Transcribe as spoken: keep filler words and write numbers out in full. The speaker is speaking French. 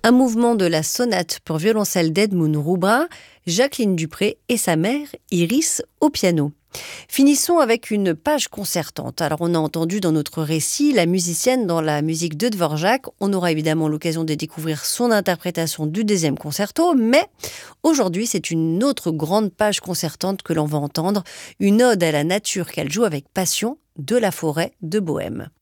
Un mouvement de la sonate pour violoncelle d'Edmund Roubrun, Jacqueline Dupré et sa mère Iris au piano. Finissons avec une page concertante. Alors on a entendu dans notre récit la musicienne dans la musique de Dvorak. On aura évidemment l'occasion de découvrir son interprétation du deuxième concerto, mais aujourd'hui c'est une autre grande page concertante que l'on va entendre, une ode à la nature qu'elle joue avec passion de la forêt de Bohême.